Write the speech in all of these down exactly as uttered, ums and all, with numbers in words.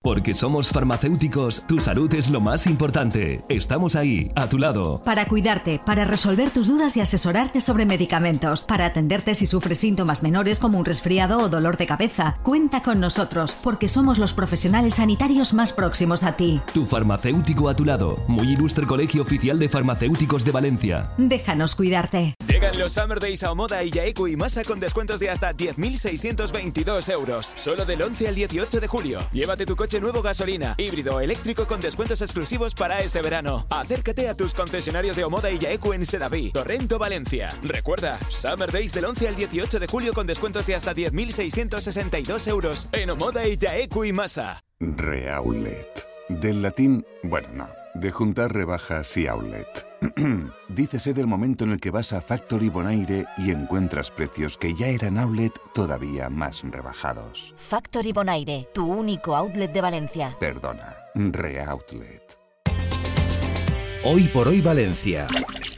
Porque somos farmacéuticos, tu salud es lo más importante. Estamos ahí, a tu lado. Para cuidarte, para resolver tus dudas y asesorarte sobre medicamentos, para atenderte si sufres síntomas menores como un resfriado o dolor de cabeza. Cuenta con nosotros, porque somos los profesionales sanitarios más próximos a ti. Tu farmacéutico a tu lado. Muy ilustre Colegio Oficial de Farmacéuticos de Valencia. Déjanos cuidarte. Llegan los Summer Days a Omoda y Yaeku y Masa con descuentos de hasta diez mil seiscientos veintidós euros. Solo del once al dieciocho de julio. Llévate tu coche nuevo gasolina, híbrido o eléctrico con descuentos exclusivos para este verano. Acércate a tus concesionarios de Omoda y Yaeku en Sedaví, Torrento, Valencia. Recuerda, Summer Days del once al dieciocho de julio con descuentos de hasta diez mil seiscientos sesenta y dos euros en Omoda y Yaeku y Masa. Reaulet. Del latín, bueno, no, de juntar rebajas y outlet. Dícese del momento en el que vas a Factory Bonaire y encuentras precios que ya eran outlet todavía más rebajados. Factory Bonaire, tu único outlet de Valencia. Perdona, Reoutlet. Hoy por hoy Valencia.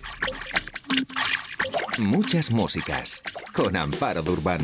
Muchas músicas con Amparo Durban.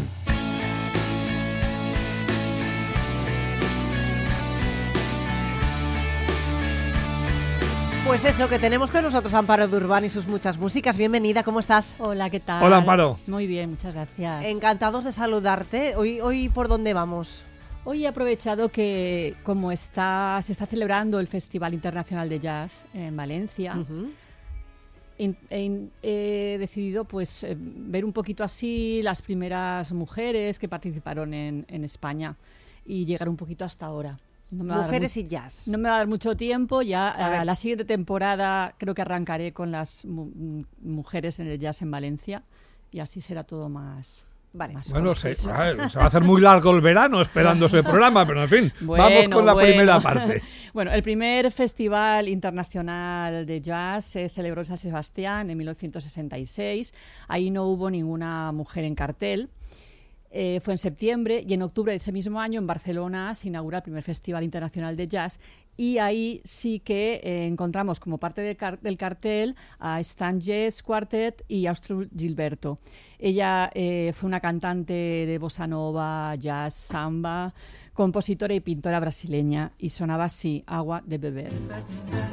Pues eso, que tenemos con nosotros a Amparo Durban y sus muchas músicas. Bienvenida, ¿cómo estás? Hola, ¿qué tal? Hola, Amparo. Muy bien, muchas gracias. Encantados de saludarte. Hoy, hoy ¿por dónde vamos? Hoy he aprovechado que, como está, se está celebrando el Festival Internacional de Jazz en Valencia, uh-huh. in, in, he decidido pues eh, ver un poquito así las primeras mujeres que participaron en, en España y llegar un poquito hasta ahora. No Mujeres mu- y jazz. No me va a dar mucho tiempo. Ya a a la siguiente temporada creo que arrancaré con las mu- mujeres en el jazz en Valencia y así será todo más... Vale. más bueno, se, se va a hacer muy largo el verano esperando ese programa, pero en fin, bueno, vamos con la bueno. primera parte. Bueno, el primer Festival Internacional de Jazz se celebró en San Sebastián en mil novecientos sesenta y seis. Ahí no hubo ninguna mujer en cartel. Eh, fue en septiembre y en octubre de ese mismo año en Barcelona se inaugura el primer Festival Internacional de Jazz y ahí sí que eh, encontramos como parte del, car- del cartel a Stan Getz Quartet y Astrud Gilberto. Ella eh, fue una cantante de bossa nova, jazz, samba, compositora y pintora brasileña y sonaba así, Agua de Beber.